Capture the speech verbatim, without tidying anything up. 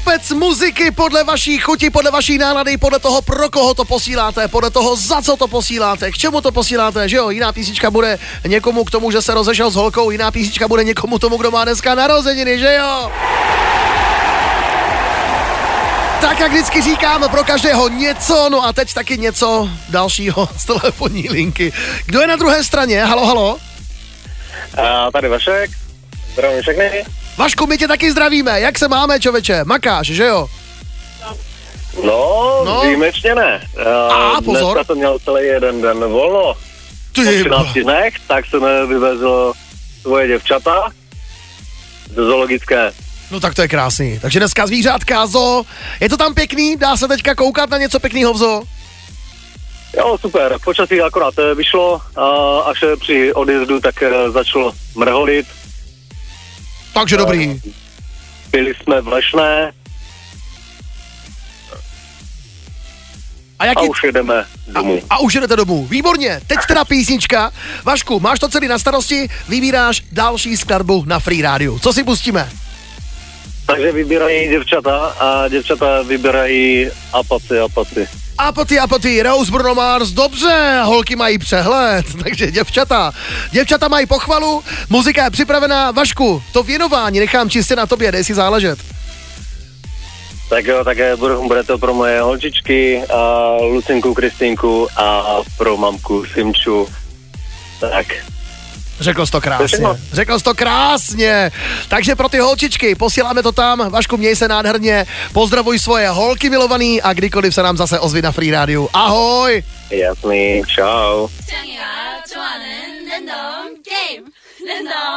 kopec muziky podle vaší chuti, podle vaší nálady, podle toho, pro koho to posíláte, podle toho, za co to posíláte, k čemu to posíláte, že jo? Jiná písnička bude někomu k tomu, že se rozešel s holkou, jiná písnička bude někomu tomu, kdo má dneska narozeniny, že jo? Tak jak vždycky říkám, pro každého něco, no a teď taky něco dalšího z telefonní linky. Kdo je na druhé straně? Halo, halo? A tady Vašek, zdravím všechny. Vašku, my tě taky zdravíme, jak se máme, čověče? Makáš, že jo? No, no. výjimečně ne. A pozor. Dneska jsem měl celý jeden den volno. Ty po třinácti dnech, tak jsem vyvezl svoje děvčata do zoologické. No tak to je krásný. Takže dneska zvířátka, zoo. Je to tam pěkný? Dá se teďka koukat na něco pěknýho v zoo? Jo, super. Počasí akorát vyšlo a až při odjezdu tak začalo mrholit. Takže dobrý. Byli jsme v Lešné. A, jaký... a už jedeme domů. A, a už jedete domů. Výborně. Teď teda písnička. Vašku, máš to celý na starosti, vybíráš další skladbu na Free Rádiu. Co si pustíme? Takže vybírají děvčata a děvčata vybírají apaci, apaci. Apaty, apaty, Rose, Bruno Mars, dobře, holky mají přehled, takže děvčata, děvčata mají pochvalu, muzika je připravená, Vašku, to věnování nechám čistě na tobě, dej si záležet. Tak jo, tak bude to pro moje holčičky, a Lucinku, Kristýnku a pro mamku Simču, tak. Řekl jsi to krásně, řekl jsi to krásně, takže pro ty holčičky posíláme to tam, Vašku, měj se nádherně, pozdravuj svoje holky milovaný a kdykoliv se nám zase ozví na Free Rádiu. Ahoj! Jasný, čau.